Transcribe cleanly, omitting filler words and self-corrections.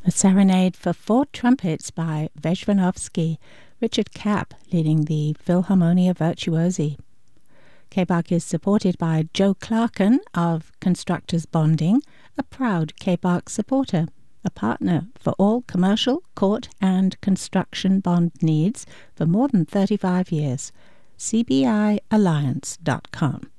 A Serenade for Four Trumpets by Vezhvanovsky, Richard Kapp leading the Philharmonia Virtuosi. KBARC is supported by Joe Clarken of Constructors Bonding, a proud KBARC supporter, a partner for all commercial, court and construction bond needs for more than 35 years. CBIalliance.com.